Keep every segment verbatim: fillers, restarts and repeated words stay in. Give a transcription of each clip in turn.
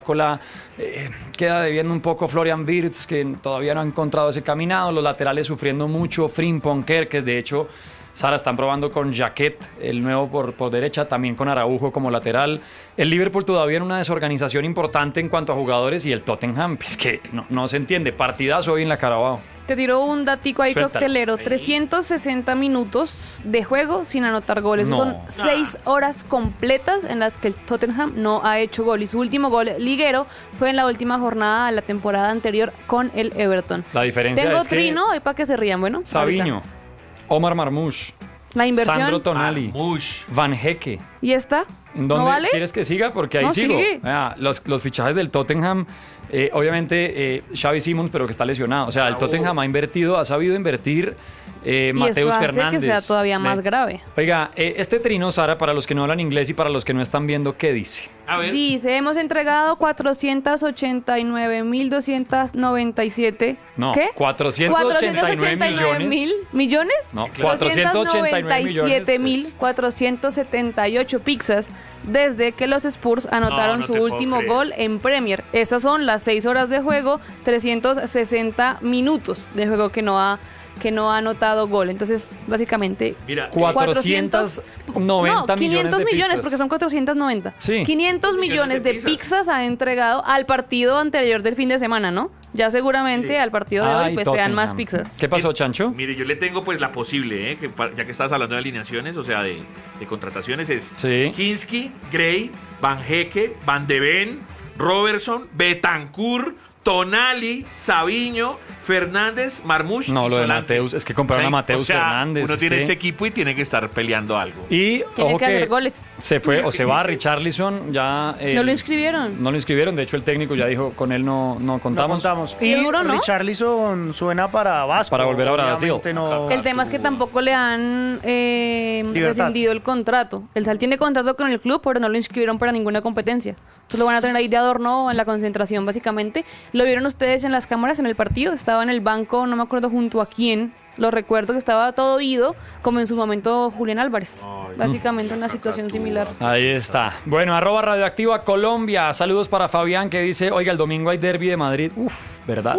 Eh, queda debiendo un poco Florian Wirtz, que todavía no ha encontrado ese caminado. Los laterales sufriendo mucho. Frimpong, que de hecho, Sara, están probando con Jaquet, el nuevo por, por derecha, también con Araujo como lateral. El Liverpool todavía en una desorganización importante en cuanto a jugadores, y el Tottenham, es que no, no se entiende. Partidazo hoy en la Carabao. Te tiró un datico ahí, Suéltalo. coctelero. trescientos sesenta minutos de juego sin anotar goles. No. Son seis horas completas en las que el Tottenham no ha hecho gol. Y su último gol liguero fue en la última jornada de la temporada anterior con el Everton. La diferencia Tengo es que trino hoy para que se rían, bueno. Savinho, ahorita. Omar Marmoush, La inversión. Sandro Tonali, Marmoush. Van Hecke. ¿Y esta? ¿En dónde ¿No vale? quieres que siga? Porque ahí No, sigo. sigue. Vea, los, los fichajes del Tottenham, eh, obviamente eh, Xavi Simons, pero que está lesionado. O sea, el Tottenham ha invertido, ha sabido invertir. Eh, Y Mateus eso hace Fernández. que sea todavía más Le- grave. Oiga, eh, este trino, Sara, para los que no hablan inglés y para los que no están viendo, ¿qué dice? A ver. Dice, hemos entregado cuatrocientos ochenta y nueve mil doscientos noventa y siete. No, ¿Qué? cuatrocientos ochenta y nueve millones. mil millones. No, cuatrocientos ochenta y nueve millones, cuatrocientos noventa y siete mil cuatrocientos setenta y ocho pizzas desde que los Spurs anotaron no su te puedo último creer. gol en Premier. Esas son las seis horas de juego, trescientos sesenta minutos de juego que no ha que no ha anotado gol. Entonces, básicamente Mira, cuatrocientos noventa no, millones quinientos de millones, pizzas. porque son cuatrocientos noventa. Sí. quinientos millones de Millones de pizzas ha entregado al partido anterior del fin de semana, ¿no? Ya seguramente Mire. al partido de Ay, hoy pues sean más Tottenham. pizzas. ¿Qué pasó, Chancho? Mire, yo le tengo pues la posible, ¿eh? que pa- ya que estás hablando de alineaciones, o sea, de, de contrataciones, es Sí. Kinski, Gray, Van Hecke, Van de Ven, Robertson, Betancourt, Tonali, Savinho, Fernández, Marmoush No, y lo de Solante. Mateus, es que compraron Sí, a Mateus o sea, Fernández. Uno es tiene que- este equipo y tiene que estar peleando algo. Y Tiene ojo que hacer goles. se fue o se va Richarlison, ya el- No lo inscribieron. No lo inscribieron, de hecho el técnico ya dijo con él no, no No contamos. contamos. Qué Y duro, ¿no? Richarlison suena para Vasco. Para volver a Brasil. obviamente no- El tema es que tampoco le han eh, Libertad. rescindido el contrato. El Sal tiene contrato con el club, pero no lo inscribieron para ninguna competencia. Entonces lo van a tener ahí de adorno en la concentración, básicamente. Lo vieron ustedes en las cámaras en el partido. Estaba en el banco, no me acuerdo junto a quién. Lo recuerdo que estaba todo oído, como en su momento Julián Álvarez. Ay, Básicamente una situación similar. Ahí está. Bueno, arroba Radioactiva Colombia. Saludos para Fabián que dice, oiga, el domingo hay derbi de Madrid. Uf, ¿verdad?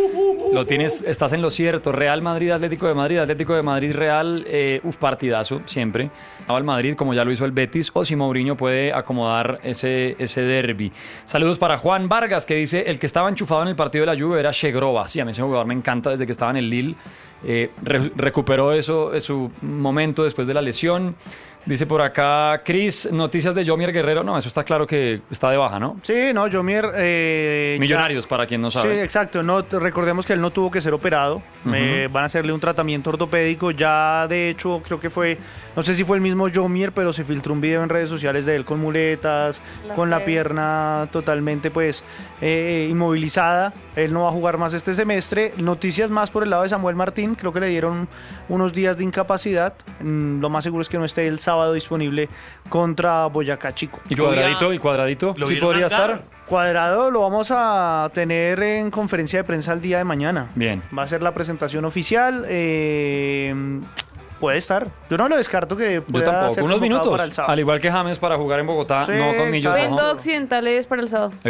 Lo tienes, estás en lo cierto. Real Madrid, Atlético de Madrid, Atlético de Madrid, Real. Eh, uf, partidazo, siempre. Al Madrid, como ya lo hizo el Betis, o si Mourinho puede acomodar ese, ese derbi. Saludos para Juan Vargas que dice, el que estaba enchufado en el partido de la Juve era Shegrova. Sí, a mí ese jugador me encanta desde que estaba en el Lille. Eh, re- recuperó eso en su momento después de la lesión. Dice por acá Chris, noticias de Yomier Guerrero. No, eso está claro que está de baja, ¿no? Sí, no, Yomier... Eh, Millonarios, para quien no Sí, sabe. exacto. No, t- recordemos que él no tuvo que ser operado. Ujú. Eh, van a hacerle un tratamiento ortopédico. Ya, de hecho, creo que fue... No sé si fue el mismo Yomier, pero se filtró un video en redes sociales de él con muletas, La con la fe. pierna totalmente, pues, eh, inmovilizada. Él no va a jugar más este semestre. Noticias más por el lado de Samuel Martín. Creo que le dieron unos días de incapacidad. Mm, Lo más seguro es que no esté el sábado disponible contra Boyacá Chico. Y Yo vi a- cuadradito, y cuadradito. ¿Lo Sí vieron podría andar? estar. Cuadrado lo vamos a tener en conferencia de prensa el día de mañana. Bien. Va a ser la presentación oficial. eh, puede estar. Yo no lo descarto que Yo pueda tampoco. ser Unos convocado minutos. para el sábado. Al igual que James para jugar en Bogotá. Sí, no con millos. exacto. Vendo ojo. occidentales para el sábado. Eh,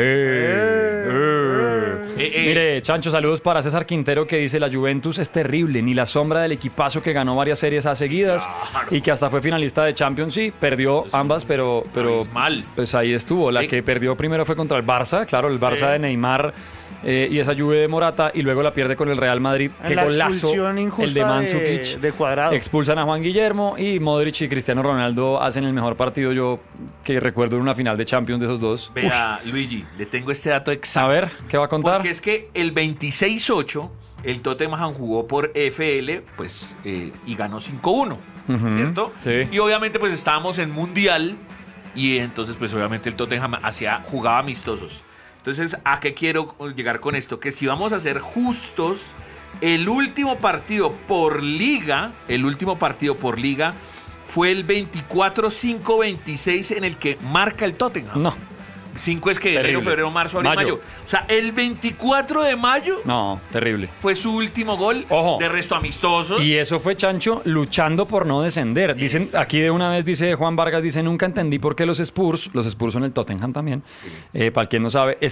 eh. Eh, eh. Mire, Chancho, saludos para César Quintero que dice la Juventus es terrible, ni la sombra del equipazo que ganó varias series A seguidas Claro. y que hasta fue finalista de Champions, sí, perdió ambas, pero, pero mal. pues ahí estuvo. La Eh. que perdió primero fue contra el Barça, claro, el Barça Eh. de Neymar eh, y esa Juve de Morata, y luego la pierde con el Real Madrid. En Qué la golazo, expulsión injusta el de Mandzukic. de, de Cuadrado. Expulsan a Juan Guillermo y Modric y Cristiano Ronaldo hacen el mejor partido yo que recuerdo en una final de Champions de esos dos. Vea, Luigi, le tengo este dato A exacto. ver, ¿qué va a contar? Porque es que el veintiséis ocho el Tottenham jugó por F L, pues, eh, y ganó cinco uno, Ujú, ¿cierto? sí. Y obviamente, pues, estábamos en Mundial y entonces, pues, obviamente el Tottenham hacía, jugaba amistosos. Entonces, ¿a qué quiero llegar con esto? Que si vamos a ser justos, el último partido por liga, el último partido por liga fue el veinticuatro cinco veintiséis en el que marca el Tottenham. No, cinco es que enero, Terrible. febrero, marzo, abril, Mayo. mayo. O sea, el veinticuatro de mayo no, terrible. fue su último gol. Ojo. De resto amistosos. Y eso fue Chancho luchando por no descender. Dicen, Exacto. aquí de una vez dice Juan Vargas, dice, nunca entendí por qué los Spurs, los Spurs son el Tottenham también, eh, para el quien no sabe,